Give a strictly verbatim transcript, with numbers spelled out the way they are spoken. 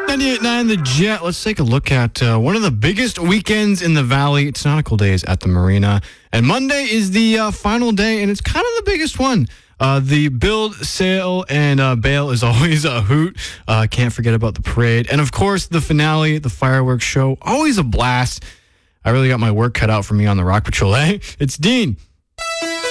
ninety-eight point nine The Jet. Let's take a look at uh, one of the biggest weekends in the Valley. It's Nautical Days at the Marina. And Monday is the uh, final day, and it's kind of the biggest one. Uh, the build, sail, and uh, bail is always a hoot. Uh, can't forget about the parade. And, of course, the finale, the fireworks show, always a blast. I really got my work cut out for me on the Rock Patrol, eh? It's Dean.